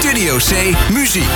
Studio C Muziek.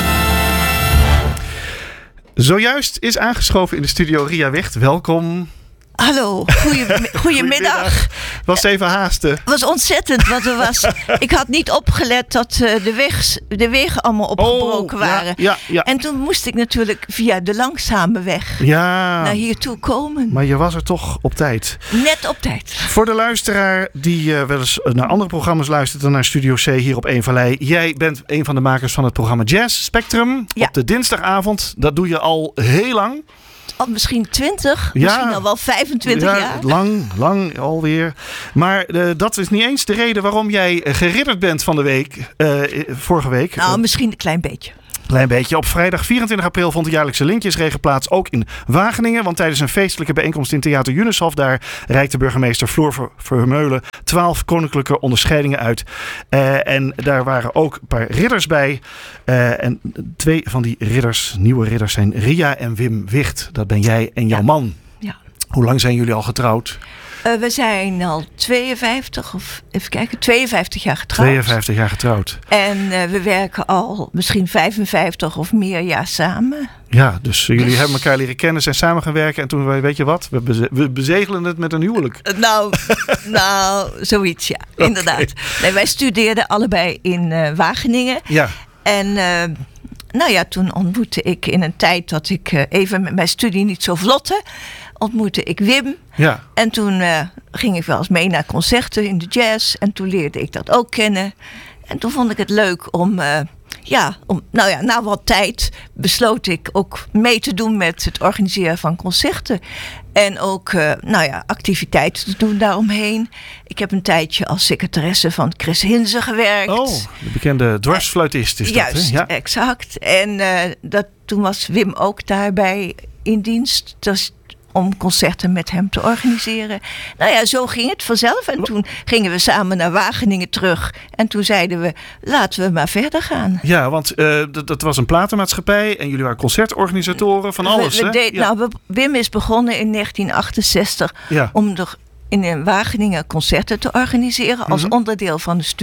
Zojuist is aangeschoven in de studio Ria Wicht. Welkom. Hallo, goedemiddag. Was even haasten. Het was ontzettend, want ik had niet opgelet dat de wegen allemaal opgebroken waren. Ja. En toen moest ik natuurlijk via de langzame weg naar hier toe komen. Maar je was er toch op tijd. Net op tijd. Voor de luisteraar die wel eens naar andere programma's luistert dan naar Studio C hier op Eén Vallei. Jij bent een van de makers van het programma Jazz Spectrum. Ja. Op de dinsdagavond. Dat doe je al heel lang. Al misschien 20, misschien al wel 25 jaar. Lang alweer. Maar dat is niet eens de reden waarom jij geridderd bent van de week. Vorige week. Nou, misschien een klein beetje. Klein beetje. Op vrijdag 24 april vond de jaarlijkse Lintjesregen plaats, ook in Wageningen. Want tijdens een feestelijke bijeenkomst in Theater Junushof, daar reikte burgemeester Floor Vermeulen 12 koninklijke onderscheidingen uit. En daar waren ook een paar ridders bij. En 2 van die ridders, nieuwe ridders, zijn Ria en Wim Wicht. Dat ben jij en jouw man. Ja. Hoe lang zijn jullie al getrouwd? We zijn al 52 jaar getrouwd. 52 jaar getrouwd. En we werken al misschien 55 of meer jaar samen. Ja, dus jullie hebben elkaar leren kennen, zijn samen gaan werken. En toen, weet je wat, we bezegelen het met een huwelijk. Nou, zoiets, ja. Okay. Inderdaad. Nee, wij studeerden allebei in Wageningen. Ja. En toen ontmoette ik in een tijd dat ik even met mijn studie niet zo vlotte, ontmoette ik Wim. Ja. En toen ging ik wel eens mee naar concerten in de jazz. En toen leerde ik dat ook kennen. En toen vond ik het leuk om na wat tijd besloot ik ook mee te doen met het organiseren van concerten. En ook activiteiten te doen daaromheen. Ik heb een tijdje als secretaresse van Chris Hinze gewerkt. Oh, de bekende dwarsfluitist is juist, dat, hè? Ja, exact. En toen was Wim ook daarbij in dienst. Dus om concerten met hem te organiseren. Nou ja, zo ging het vanzelf. En toen gingen we samen naar Wageningen terug. En toen zeiden we, laten we maar verder gaan. Ja, want dat was een platenmaatschappij. En jullie waren concertorganisatoren van alles. Wim is begonnen in 1968 om in Wageningen concerten te organiseren. Als onderdeel van de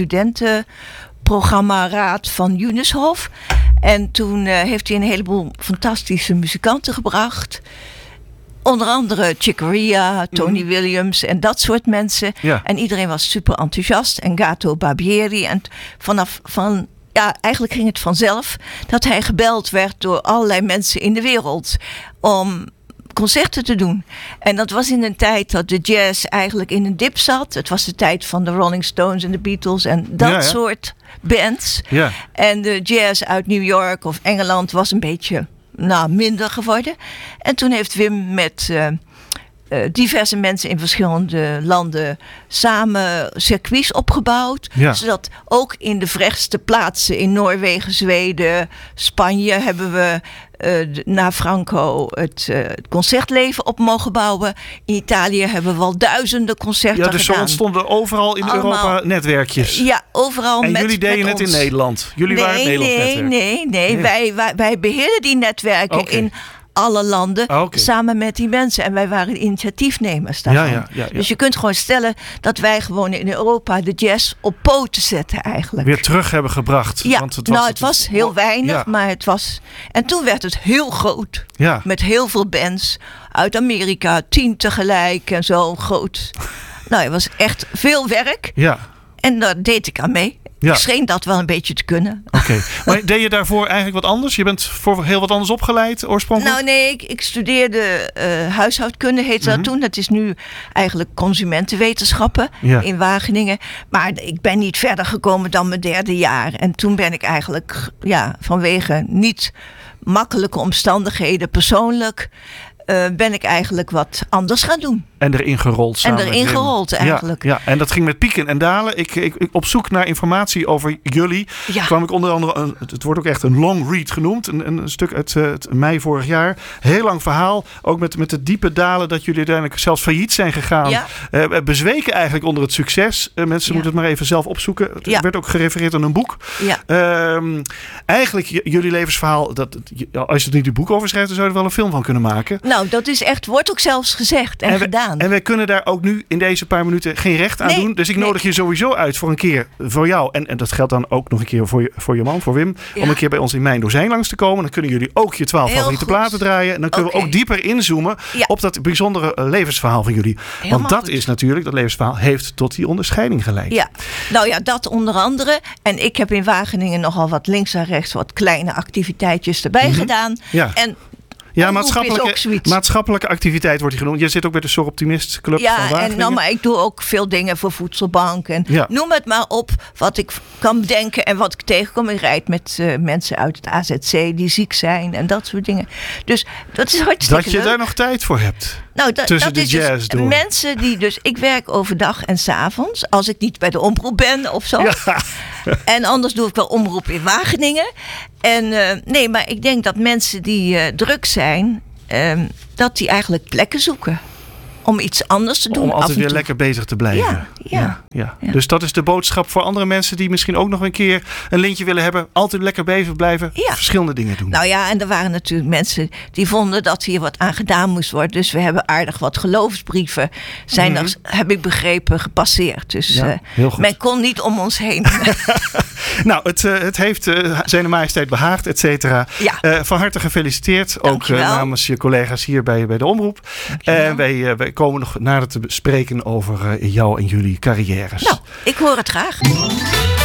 studentenprogrammaraad van Junushof. En toen heeft hij een heleboel fantastische muzikanten gebracht. Onder andere Chick Corea, Tony Williams en dat soort mensen. Ja. En iedereen was super enthousiast. En Gato Barbieri. En eigenlijk ging het vanzelf dat hij gebeld werd door allerlei mensen in de wereld om concerten te doen. En dat was in een tijd dat de jazz eigenlijk in een dip zat. Het was de tijd van de Rolling Stones en de Beatles en dat soort bands. Ja. En de jazz uit New York of Engeland was een beetje minder geworden. En toen heeft Wim met diverse mensen in verschillende landen samen circuits opgebouwd. Ja. Zodat ook in de verrechtste plaatsen in Noorwegen, Zweden, Spanje hebben we na Franco het concertleven op mogen bouwen. In Italië hebben we al duizenden concerten gedaan. Zo ontstonden overal in Europa netwerkjes. Ja, overal. En jullie deden het in Nederland? Jullie waren het Nederlands netwerk? Nee. Wij beheerden die netwerken in alle landen samen met die mensen. En wij waren de initiatiefnemers daarvan. Ja. Dus je kunt gewoon stellen dat wij gewoon in Europa de jazz op poten zetten eigenlijk. Weer terug hebben gebracht. Ja, want het was heel weinig, maar het was. En toen werd het heel groot. Ja. Met heel veel bands uit Amerika, 10 tegelijk en zo groot. Het was echt veel werk. Ja. En daar deed ik aan mee. Ja. Ik scheen dat wel een beetje te kunnen. Oké. Maar deed je daarvoor eigenlijk wat anders? Je bent voor heel wat anders opgeleid oorspronkelijk? Ik studeerde huishoudkunde, heette dat toen. Dat is nu eigenlijk consumentenwetenschappen in Wageningen. Maar ik ben niet verder gekomen dan mijn 3e jaar. En toen ben ik eigenlijk vanwege niet makkelijke omstandigheden persoonlijk ben ik eigenlijk wat anders gaan doen. En erin gerold samen. En erin gerold eigenlijk. Ja, en dat ging met pieken en dalen. Ik op zoek naar informatie over jullie kwam ik onder andere, het wordt ook echt een long read genoemd. Een stuk uit mei vorig jaar. Heel lang verhaal. Ook met de diepe dalen dat jullie uiteindelijk zelfs failliet zijn gegaan. Ja. Bezweken eigenlijk onder het succes. Mensen moeten het maar even zelf opzoeken. Het werd ook gerefereerd aan een boek. Ja. Eigenlijk jullie levensverhaal, als je het niet een boek over schrijft, dan zou je er wel een film van kunnen maken. Dat is echt, wordt ook zelfs gezegd en gedaan. gedaan. En wij kunnen daar ook nu in deze paar minuten geen recht aan doen. Dus ik nodig je sowieso uit voor een keer voor jou. En dat geldt dan ook nog een keer voor je man, voor Wim. Ja. Om een keer bij ons in Mijn Dozijn langs te komen. Dan kunnen jullie ook je 12 favoriete platen draaien. En dan kunnen we ook dieper inzoomen op dat bijzondere levensverhaal van jullie. Want dat is natuurlijk, dat levensverhaal heeft tot die onderscheiding geleid. Ja, nou ja, dat onder andere. En ik heb in Wageningen nogal wat links en rechts wat kleine activiteitjes erbij gedaan. Ja. En ja, maatschappelijke activiteit wordt die genoemd. Je zit ook bij de Soroptimist Club van Wageningen. Ja, maar ik doe ook veel dingen voor Voedselbank. En noem het maar op wat ik kan bedenken en wat ik tegenkom. Ik rijd met mensen uit het AZC die ziek zijn en dat soort dingen. Dus dat is hartstikke leuk. Dat je daar nog tijd voor hebt. Nou, tussen de jazz door. Mensen die dus... Ik werk overdag en 's avonds. Als ik niet bij de omroep ben of zo. Ja. En anders doe ik wel omroep in Wageningen. En nee, maar ik denk dat mensen die druk zijn... dat die eigenlijk plekken zoeken. Om iets anders te doen. Om altijd weer lekker bezig te blijven. Ja. Dus dat is de boodschap voor andere mensen die misschien ook nog een keer een lintje willen hebben. Altijd lekker bezig blijven. Ja. Verschillende dingen doen. Nou ja, en er waren natuurlijk mensen die vonden dat hier wat aan gedaan moest worden. Dus we hebben aardig wat geloofsbrieven zijn er, heb ik begrepen, gepasseerd. Dus men kon niet om ons heen. Nou, het heeft zijn majesteit behaagd, et cetera. Ja. Van harte gefeliciteerd. Dankjewel. Ook namens je collega's hier bij de omroep. Wij komen nog nader te spreken over jou en jullie carrières. Nou, ik hoor het graag.